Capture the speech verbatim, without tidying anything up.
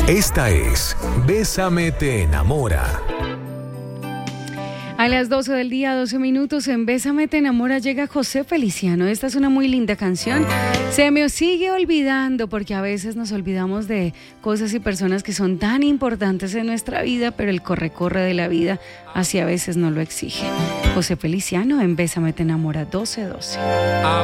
Esta es Bésame te enamora. A las doce del día, doce minutos, en Bésame te enamora llega José Feliciano. Esta es una muy linda canción. Se me sigue olvidando porque a veces nos olvidamos de cosas y personas que son tan importantes en nuestra vida, pero el corre-corre de la vida así a veces no lo exige. José Feliciano en Bésame te enamora, doce doce.